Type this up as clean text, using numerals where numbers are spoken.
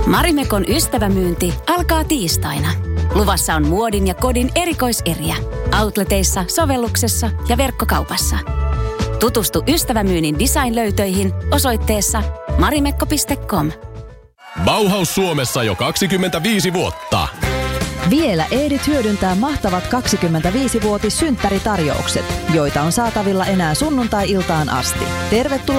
Marimekon ystävämyynti alkaa tiistaina. Luvassa on muodin ja kodin erikoiseriä. Outleteissa, sovelluksessa ja verkkokaupassa. Tutustu ystävämyynnin design-löytöihin osoitteessa marimekko.com. Bauhaus Suomessa jo 25 vuotta. Vielä ehdit hyödyntää mahtavat 25-vuotis synttäritarjoukset, joita on saatavilla enää sunnuntai-iltaan asti. Tervetuloa